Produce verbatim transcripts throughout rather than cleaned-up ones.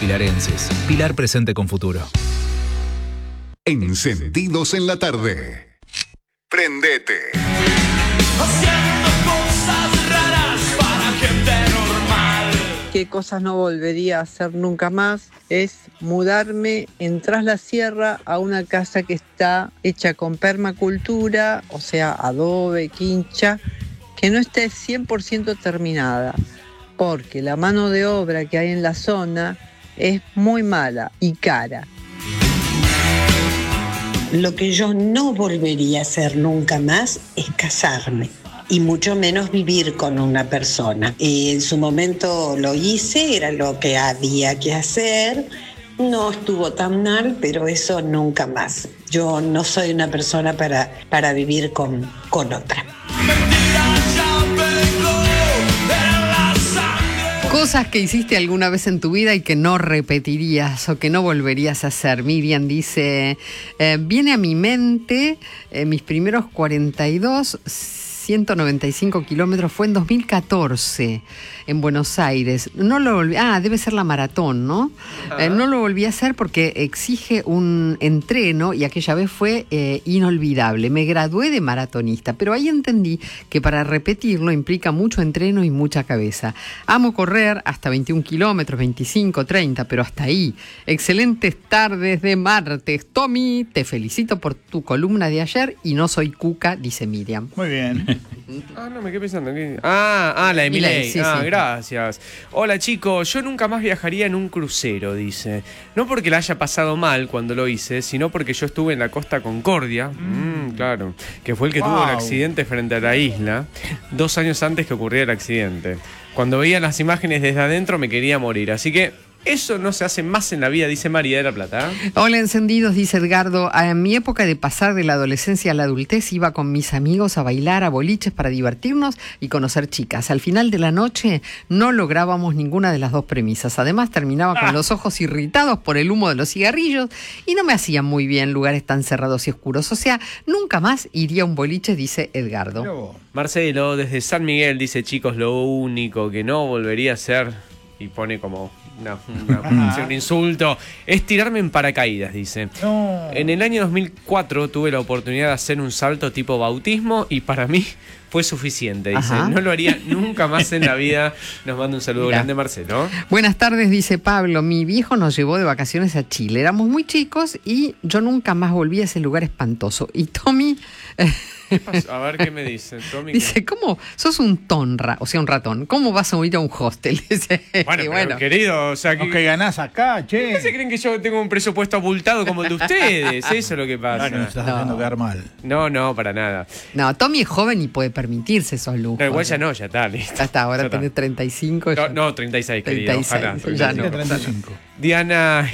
pilarenses. Pilar presente con futuro. Encendidos en la tarde. Prendete. Haciendo cosas raras para gente normal. ¿Qué cosas no volvería a hacer nunca más? Es mudarme en Tras la Sierra a una casa que está hecha con permacultura, o sea, adobe, quincha, que no esté cien por ciento terminada, porque la mano de obra que hay en la zona es muy mala y cara. Lo que yo no volvería a hacer nunca más es casarme. Y mucho menos vivir con una persona. Y en su momento lo hice, era lo que había que hacer. No estuvo tan mal, pero eso nunca más. Yo no soy una persona para, para vivir con, con otra. Cosas que hiciste alguna vez en tu vida y que no repetirías o que no volverías a hacer. Miriam dice, eh, viene a mi mente eh, mis primeros cuarenta y dos, ciento noventa y cinco kilómetros, fue en dos mil catorce en Buenos Aires. No lo volví, ah, debe ser la maratón, ¿no? Eh, no lo volví a hacer porque exige un entreno y aquella vez fue eh, inolvidable. Me gradué de maratonista, pero ahí entendí que para repetirlo implica mucho entreno y mucha cabeza. Amo correr hasta veintiún kilómetros, veinticinco, treinta, pero hasta ahí. Excelentes tardes de martes. Tommy, te felicito por tu columna de ayer y no soy cuca, dice Miriam. Muy bien. Ah, no, me quedé pensando. ¿Qué? Ah, ah, la de Milei. Sí, ah, sí. Gracias. Hola, chicos. Yo nunca más viajaría en un crucero, dice. No porque la haya pasado mal cuando lo hice, sino porque yo estuve en la Costa Concordia. Mm, claro. Que fue el que Wow. tuvo el accidente frente a la isla, dos años antes que ocurriera el accidente. Cuando veía las imágenes desde adentro me quería morir. Así que eso no se hace más en la vida, dice María de la Plata. Hola, encendidos, dice Edgardo. En mi época de pasar de la adolescencia a la adultez iba con mis amigos a bailar a boliches para divertirnos y conocer chicas. Al final de la noche no lográbamos ninguna de las dos premisas. Además terminaba con los ojos irritados por el humo de los cigarrillos y no me hacían muy bien lugares tan cerrados y oscuros. O sea, nunca más iría a un boliche, dice Edgardo. Marcelo, desde San Miguel, dice, chicos, lo único que no volvería a hacer, y pone como una, una, un insulto, es tirarme en paracaídas, dice. No. En el año dos mil cuatro tuve la oportunidad de hacer un salto tipo bautismo y para mí fue suficiente, dice. Ajá. No lo haría nunca más en la vida. Nos manda un saludo Mirá. grande, Marcelo. Buenas tardes, dice Pablo. Mi viejo nos llevó de vacaciones a Chile. Éramos muy chicos y yo nunca más volví a ese lugar espantoso. Y Tommy ¿Qué pasó? A ver qué me dice. Tommy, dice, ¿cómo? Sos un tonra, o sea, un ratón. ¿Cómo vas a ir a un hostel? Dice, bueno, y pero, querido, o sea, No, que, que ganás acá, che. ¿qué se creen que yo tengo un presupuesto abultado como el de ustedes? Eso es lo que pasa. No, nos estás No. haciendo quedar mal. No, no, para nada. No, Tommy es joven y puede permitirse esos lujos. No, igual ya no, ya está, listo. Ya está, ahora Ya está. tenés treinta y cinco. No, ya- no, treinta y seis, querido. treinta y seis, Ojalá, ya treinta y no. cinco. treinta y cinco. Diana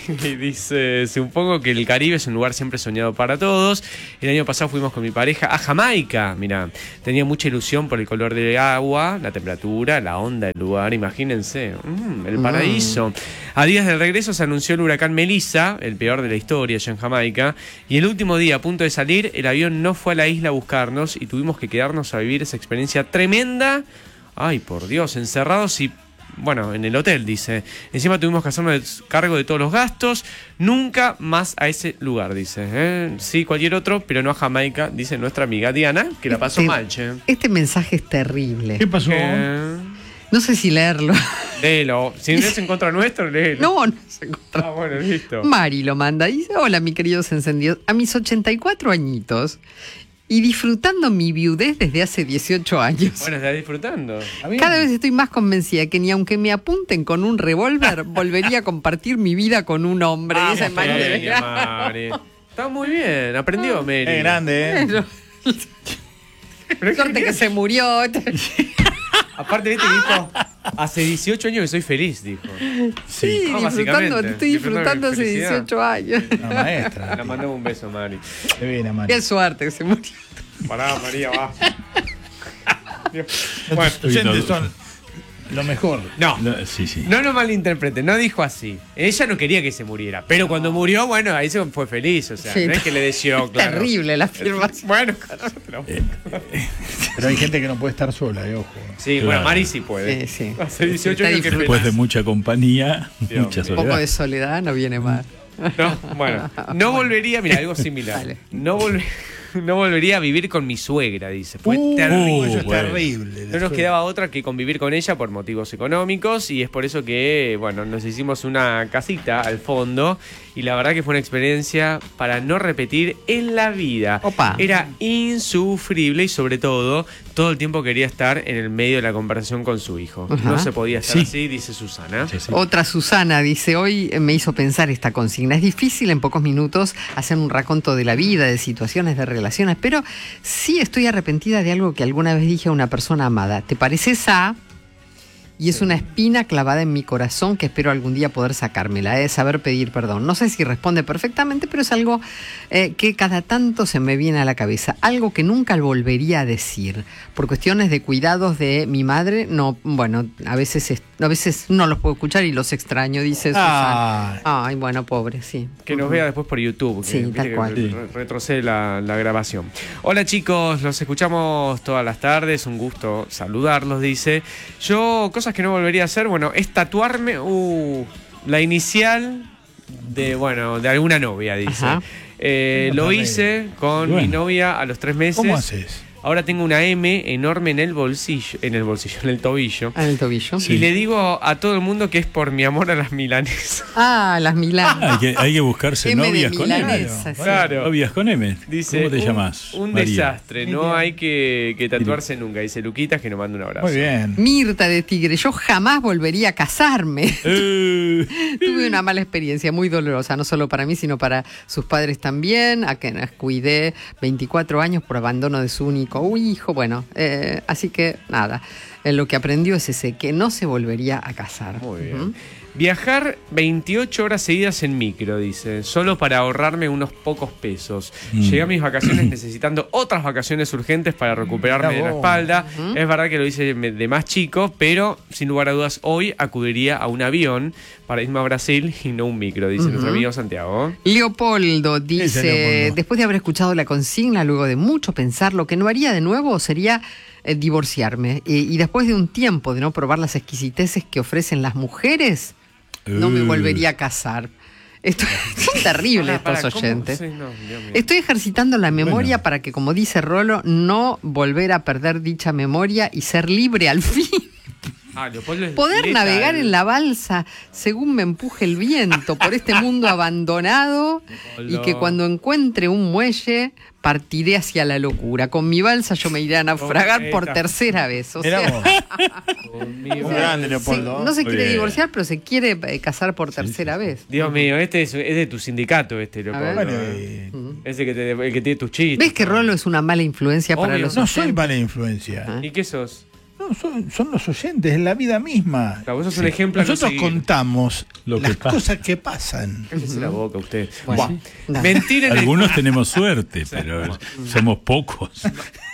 dice, supongo que el Caribe es un lugar siempre soñado para todos. El año pasado fuimos con mi pareja a Jamaica. Mira, tenía mucha ilusión por el color del agua, la temperatura, la onda del lugar. Imagínense, mm, el paraíso. Mm. A días del regreso se anunció el huracán Melissa, el peor de la historia allá en Jamaica. Y el último día, a punto de salir, el avión no fue a la isla a buscarnos y tuvimos que quedarnos a vivir esa experiencia tremenda. Ay, por Dios, encerrados y... Bueno, en el hotel, dice. Encima tuvimos que hacernos cargo de todos los gastos. Nunca más a ese lugar, dice. ¿eh? Sí, cualquier otro, pero no a Jamaica, dice nuestra amiga Diana, que la pasó Este- mal, che. Este mensaje es terrible. ¿Qué pasó? Eh, No sé si leerlo. léelo. Si no es en contra nuestro, léelo. No, no se encontró. Ah, bueno, listo. Mari lo manda. Dice, hola, mis queridos encendidos. A mis ochenta y cuatro añitos y disfrutando mi viudez desde hace dieciocho años. Bueno, estás disfrutando. ¿Está bien? Cada vez estoy más convencida que ni aunque me apunten con un revólver, volvería a compartir mi vida con un hombre. Vamos, Dice Mari. Mary, Mari. Está muy bien, aprendió, Mary. Es grande, ¿eh? Pero Suerte qué- que se murió. Aparte, viste, dijo, hace dieciocho años que soy feliz, dijo. Sí, No, disfrutando, básicamente, estoy disfrutando disfrutando hace de felicidad. dieciocho años. Una maestra. Le mandamos un beso, Mari. Qué bien, Mari. Qué suerte que se murió. Pará, María, va. Los oyentes son Lo mejor. No. No, sí, sí. No lo malinterpreten, no dijo así. Ella no quería que se muriera, pero cuando murió, bueno, ahí se fue feliz, o sea, Sí. no es que le deseó, claro. Terrible la afirmación. Bueno, claro, pero... Pero hay gente que no puede estar sola, eh, ojo. Sí, Claro. bueno, Mari sí puede. Sí, sí. Hace dieciocho Está años que disfrutando. Después de mucha compañía, Dios mucha mío. Un poco soledad. de soledad no viene mal. No, bueno, no volvería, mira, algo similar. Dale. No, volve- no volvería a vivir con mi suegra, dice. Fue Uh, terrible. Eso es bueno. terrible. No nos quedaba otra que convivir con ella por motivos económicos y es por eso que, bueno, nos hicimos una casita al fondo y la verdad que fue una experiencia para no repetir en la vida. Opa. Era insufrible y sobre todo todo el tiempo quería estar en el medio de la conversación con su hijo. Ajá. No se podía estar Sí. así, dice Susana. Sí, sí. Otra Susana dice, hoy me hizo pensar esta consigna. Es difícil en pocos minutos hacer un raconto de la vida, de situaciones, de relaciones, pero sí estoy arrepentida de algo que alguna vez dije a una persona amada. ¿Te pareces a...? Y es una espina clavada en mi corazón que espero algún día poder sacármela, es saber pedir perdón. No sé si responde perfectamente, pero es algo eh, que cada tanto se me viene a la cabeza. Algo que nunca volvería a decir. Por cuestiones de cuidados de mi madre, no, bueno, a veces, es- a veces no los puedo escuchar y los extraño, dice Susana. Ah, Ay, bueno, pobre, sí. Que nos vea después por YouTube. Que, Sí, viste tal que cual. re- retrocede la, la grabación. Hola chicos, los escuchamos todas las tardes. Un gusto saludarlos, dice. Yo, cosas que no volvería a hacer, bueno, es tatuarme uh, la inicial de, bueno, de alguna novia, dice. Ajá. Eh, Bueno, lo también. hice con Bueno. mi novia a los tres meses. ¿cómo haces? Ahora tengo una M enorme en el bolsillo, en el bolsillo, en el tobillo. En el tobillo. Y le digo a todo el mundo que es por mi amor a las milanesas. Ah, las Milán. Hay que, hay que buscarse M de novias con M. milanesa, sí. Claro. Novias con M. Dice, ¿Cómo te un, llamas? Un María? desastre, no hay que, que tatuarse nunca. Dice Luquitas que nos manda un abrazo. Muy bien. Mirta de Tigre, yo jamás volvería a casarme. Eh, Tuve una mala experiencia, muy dolorosa, no solo para mí, sino para sus padres también, a quienes cuidé veinticuatro años por abandono de su único hijo. Bueno, eh, así que nada, eh, lo que aprendió es ese, que no se volvería a casar. Muy bien. Ujú. Viajar veintiocho horas seguidas en micro, dice, solo para ahorrarme unos pocos pesos. Mm. Llegué a mis vacaciones necesitando otras vacaciones urgentes para recuperarme de la Bravo. espalda. Es verdad que lo hice de de más chico, pero sin lugar a dudas hoy acudiría a un avión para irme a Brasil y no un micro, dice nuestro amigo Santiago. Leopoldo dice, Leopoldo? después de haber escuchado la consigna, luego de mucho pensar, lo que no haría de nuevo sería eh, divorciarme. Y, y después de un tiempo de no probar las exquisiteces que ofrecen las mujeres, no me Uh. volvería a casar. Esto, son terribles Pará, estos ¿cómo? oyentes. Sí, no, Dios mío. Estoy ejercitando la memoria Bueno. para que, como dice Rolo, no volver a perder dicha memoria y ser libre al fin. Ah, Leopoldo es Poder letal. navegar en la balsa según me empuje el viento por este mundo abandonado y que cuando encuentre un muelle partiré hacia la locura. Con mi balsa yo me iré a naufragar por Esta. tercera vez. O Mirá sea, vos. Conmigo. Un grande, sí, Leopoldo. no se Muy quiere bien. divorciar, pero se quiere eh, casar por tercera vez. Dios mío, este es, es de tu sindicato, este Leopoldo. Bueno, ¿eh? eh, Ese que, te, el que tiene tus chistes. ¿Ves que Rolo es una mala influencia para Obvio. los no soy oyentes? mala influencia. ¿Y qué sos? No, son, son los oyentes, es la vida misma. Claro, vos sos un ejemplo a no Nosotros seguir. contamos Lo que las pasa. cosas que pasan. Cállese la boca usted. Bueno, Buah. dale. Mentir en el... Algunos tenemos suerte, pero somos pocos.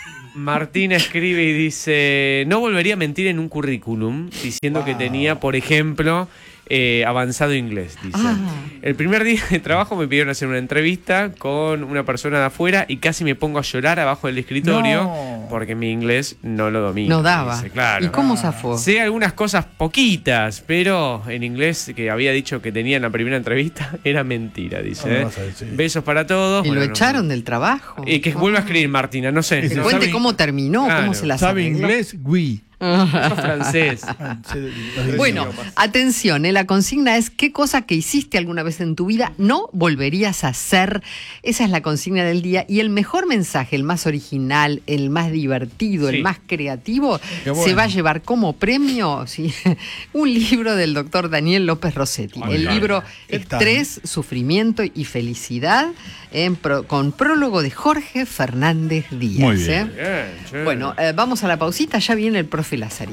Martín escribe y dice, no volvería a mentir en un currículum diciendo que tenía, por ejemplo, eh, avanzado inglés, dice. Ah. El primer día de trabajo me pidieron hacer una entrevista con una persona de afuera y casi me pongo a llorar abajo del escritorio No. porque mi inglés no lo domino. No daba. dice, claro. ¿Y cómo zafó? Sé algunas cosas poquitas, pero en inglés que había dicho que tenía en la primera entrevista era mentira, dice. No me ¿eh? vas a decir. Besos para todos. ¿Y lo Bueno, no- echaron del trabajo? Y que vuelva a escribir Martina, no sé. Que Que se cuente sabe- cómo terminó, Claro. cómo se la ¿Sabe arregló. inglés? Oui. Sos francés. Ah, se- los Bueno, idiomas. atención, ¿eh? La consigna es ¿qué cosa que hiciste alguna vez en tu vida no volverías a hacer? Esa es la consigna del día. Y el mejor mensaje, el más original, el más divertido, Sí. el más creativo, Qué bueno. se va a llevar como premio ¿sí? un libro del doctor Daniel López Rossetti. Ay, el claro. libro ¿Qué tal? Estrés, Sufrimiento y Felicidad, en pro- con prólogo de Jorge Fernández Díaz. Muy bien. ¿eh? Bien, che. Bueno, eh, vamos a la pausita, ya viene el profe Lázari.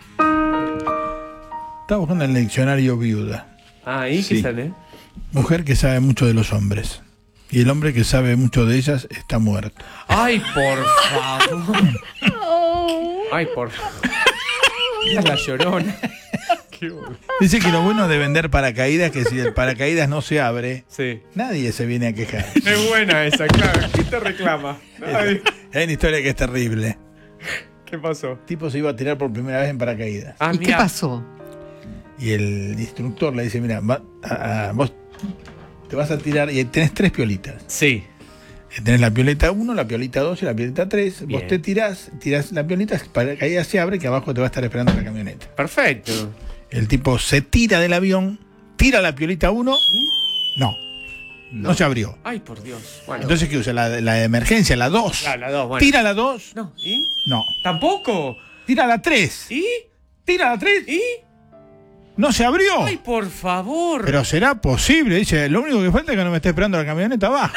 Estaba buscando en el diccionario viuda. Ah, ahí Sí. que sale. Mujer que sabe mucho de los hombres. Y el hombre que sabe mucho de ellas está muerto. Ay, por favor. Ay, por favor. Es la Llorona. Qué bueno. Dice que lo bueno de vender paracaídas es que si el paracaídas no se abre, Sí. nadie se viene a quejar. Es buena esa, claro. ¿Quién te reclama? Nadie. Hay una historia que es terrible. ¿Qué pasó? El tipo se iba a tirar por primera vez en paracaídas. Ah, ¿Y qué mira. pasó? Y el instructor le dice, mira, va- a- a- vos te vas a tirar y tenés tres piolitas. Sí. Tenés la pioleta uno, la piolita dos y la pioleta tres. Bien. Vos te tirás, tirás la piolita, el paracaídas se abre, que abajo te va a estar esperando la camioneta. Perfecto. El tipo se tira del avión, tira la piolita uno, no, no, se abrió. Ay, por Dios. Bueno. Entonces, ¿qué usa? La, la de emergencia, la dos. Ah, la dos, bueno. Tira la dos, No. ¿Y? no. ¿Tampoco? Tira la tres, ¿Y? tira la tres, ¿Y? no se abrió. Ay, por favor. Pero será posible, dice, lo único que falta es que no me esté esperando la camioneta abajo.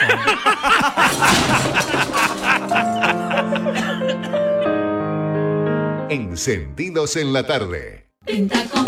Encendidos en la tarde. Pinta con